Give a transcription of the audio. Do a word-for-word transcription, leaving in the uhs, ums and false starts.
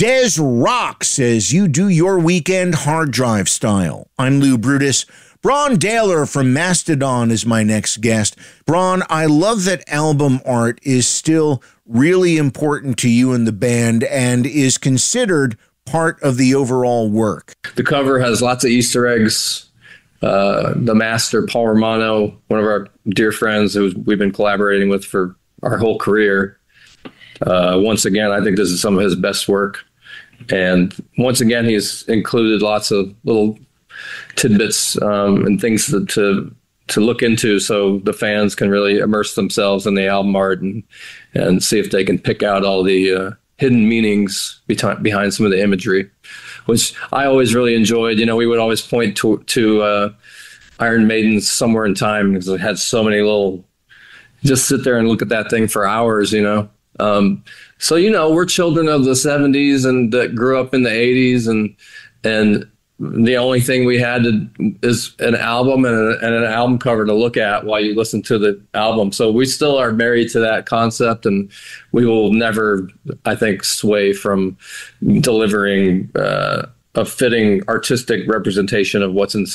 Des rocks as you do your weekend hard drive style. I'm Lou Brutus. Braun Daler from Mastodon is my next guest. Braun, I love that album art is still really important to you and the band and is considered part of the overall work. The cover has lots of Easter eggs. Uh, the master, Paul Romano, one of our dear friends who we've been collaborating with for our whole career. Uh, once again, I think this is some of his best work. And once again, he's included lots of little tidbits um, and things to, to to look into so the fans can really immerse themselves in the album art and, and see if they can pick out all the uh, hidden meanings behind, behind some of the imagery, which I always really enjoyed. You know, we would always point to, to uh, Iron Maiden's Somewhere in Time because it had so many little, just sit there and look at that thing for hours, you know. Um, so, you know, we're children of the seventies and that grew up in the eighties, and and the only thing we had to, is an album and, a, and an album cover to look at while you listen to the album. So we still are married to that concept, and we will never, I think, sway from delivering uh, a fitting artistic representation of what's inside